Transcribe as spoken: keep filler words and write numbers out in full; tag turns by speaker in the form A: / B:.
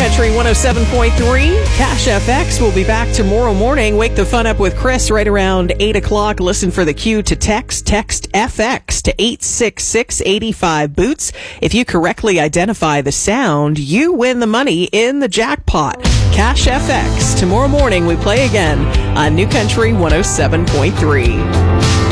A: Country one oh seven point three. Cash F X will be back tomorrow morning. Wake the fun up with Chris right around eight o'clock. Listen for the cue to text. Text F X to eight six six, eight five boots. If you correctly identify the sound, you win the money in the jackpot. Cash F X. Tomorrow morning we play again on New Country one oh seven point three.